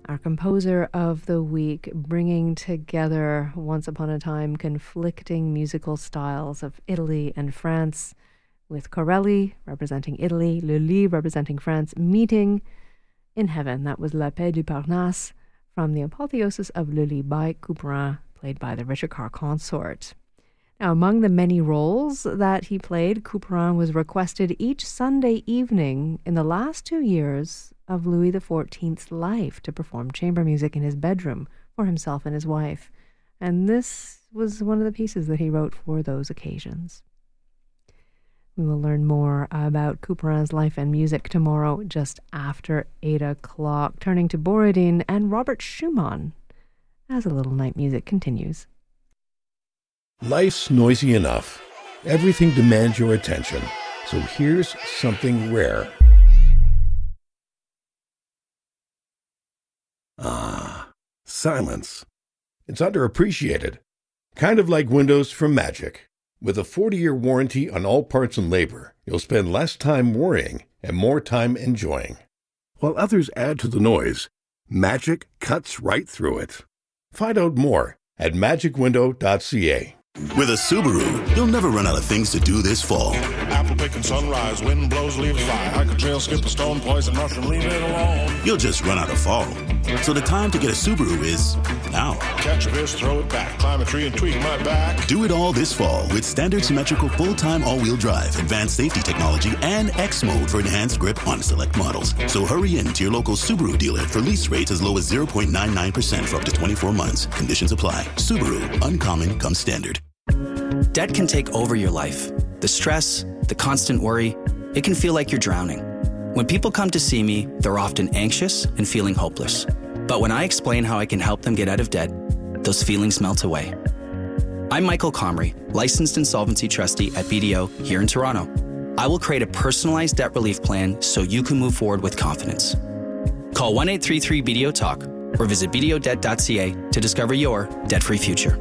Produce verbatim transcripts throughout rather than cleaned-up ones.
our composer of the week, bringing together, once upon a time, conflicting musical styles of Italy and France, with Corelli representing Italy, Lully representing France, meeting in heaven. That was La Paix du Parnasse from the Apotheosis of Lully by Couperin, played by the Richard Carr Consort. Now, among the many roles that he played, Couperin was requested each Sunday evening in the last two years of Louis the fourteenth's life to perform chamber music in his bedroom for himself and his wife. And this was one of the pieces that he wrote for those occasions. We will learn more about Couperin's life and music tomorrow just after eight o'clock, turning to Borodin and Robert Schumann as a little night music continues. Life's noisy enough. Everything demands your attention. So here's something rare. Ah, silence. It's underappreciated. Kind of like Windows from Magic. With a forty-year warranty on all parts and labor, you'll spend less time worrying and more time enjoying. While others add to the noise, Magic cuts right through it. Find out more at magic window dot c a. With a Subaru, you'll never run out of things to do this fall. Apple picking sunrise, wind blows, leaves fly. Hike a trail, skip a stone, poison mushroom, leave it alone. You'll just run out of fall. So the time to get a Subaru is now. Catch a fish, throw it back, climb a tree and tweak my back. Do it all this fall with standard symmetrical full-time all-wheel drive, advanced safety technology, and X mode for enhanced grip on select models. So hurry in to your local Subaru dealer for lease rates as low as zero point nine nine percent for up to twenty-four months. Conditions apply. Subaru, uncommon comes standard. Debt can take over your life. The stress, the constant worry, it can feel like you're drowning. When people come to see me, they're often anxious and feeling hopeless. But when I explain how I can help them get out of debt, those feelings melt away. I'm Michael Comrie, licensed insolvency trustee at B D O here in Toronto. I will create a personalized debt relief plan so you can move forward with confidence. Call one eight three three B D O TALK or visit b d o debt dot c a to discover your debt-free future.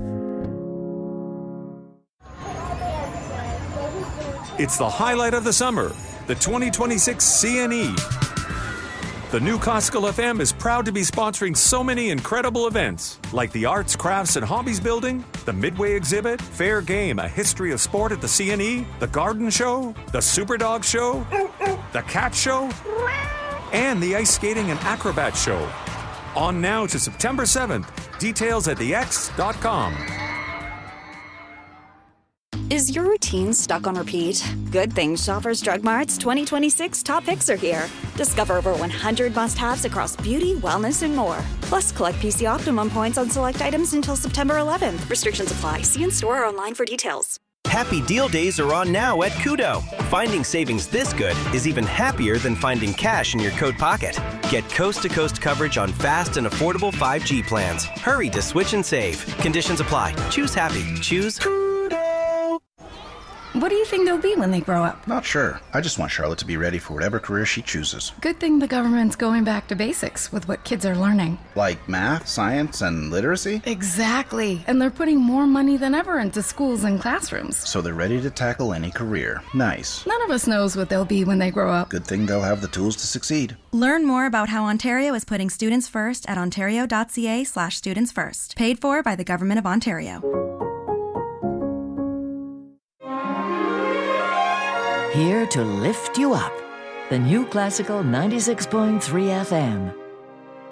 It's the highlight of the summer, the twenty twenty-six C N E. The new Classical F M is proud to be sponsoring so many incredible events, like the Arts, Crafts, and Hobbies Building, the Midway Exhibit, Fair Game, a history of sport at the C N E, the Garden Show, the Superdog Show, the Cat Show, and the Ice Skating and Acrobat Show. On now to September seventh. Details at the x dot com. Is your routine stuck on repeat? Good thing Shoppers Drug Mart's twenty twenty-six top picks are here. Discover over one hundred must-haves across beauty, wellness, and more. Plus, collect P C Optimum points on select items until September eleventh. Restrictions apply. See in-store or online for details. Happy Deal Days are on now at Koodo. Finding savings this good is even happier than finding cash in your coat pocket. Get coast-to-coast coverage on fast and affordable five G plans. Hurry to switch and save. Conditions apply. Choose happy. Choose What do you think they'll be when they grow up? Not sure. I just want Charlotte to be ready for whatever career she chooses. Good thing the government's going back to basics with what kids are learning. Like math, science, and literacy? Exactly. And they're putting more money than ever into schools and classrooms. So they're ready to tackle any career. Nice. None of us knows what they'll be when they grow up. Good thing they'll have the tools to succeed. Learn more about how Ontario is putting students first at ontario dot c a slash students first. Paid for by the Government of Ontario. Here to lift you up. The new Classical ninety-six point three F M.